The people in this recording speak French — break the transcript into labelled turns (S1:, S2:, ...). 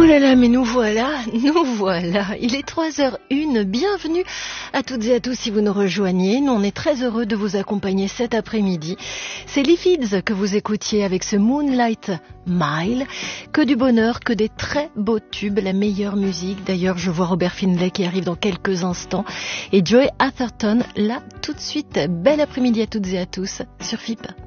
S1: là là, mais nous voilà. Il est 3h01, bienvenue à toutes et à tous si vous nous rejoignez. Nous, on est très heureux de vous accompagner cet après-midi. C'est Lifids que vous écoutiez avec ce Moonlight Mile. Que du bonheur, que des très beaux tubes, la meilleure musique. D'ailleurs, je vois Robert Finlay qui arrive dans quelques instants. Et Joy Atherton, là, tout de suite. Bel après-midi à toutes et à tous sur FIP.